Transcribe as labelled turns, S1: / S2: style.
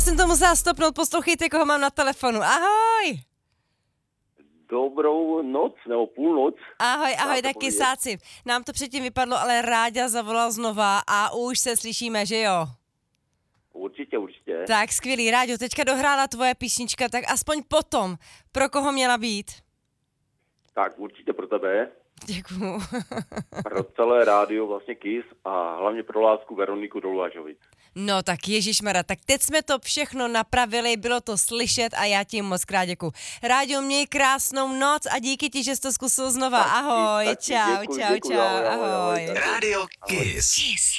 S1: Jsem to musela stopnout, poslouchejte, koho mám na telefonu. Ahoj!
S2: Dobrou noc, nebo půlnoc.
S1: Ahoj, tak kysáci. Nám to předtím vypadlo, ale Ráďa zavolal znova a už se slyšíme, že jo?
S2: Určitě.
S1: Tak skvělý, Ráďo, teďka dohrála tvoje písnička, tak aspoň potom, pro koho měla být?
S2: Tak určitě pro tebe,
S1: Děkuju.
S2: pro celé rádio vlastně KIS a hlavně pro lásku Veroniku Doluážovic.
S1: No tak ježišmarja, tak teď jsme to všechno napravili, bylo to slyšet a já ti moc krát děkuju. Ráďo, měj krásnou noc a díky ti, že jsi to zkusil znova. Ahoj,
S2: taky,
S1: čau,
S2: děkuju,
S1: čau,
S2: ahoj.
S1: ahoj.
S3: Radio KIS.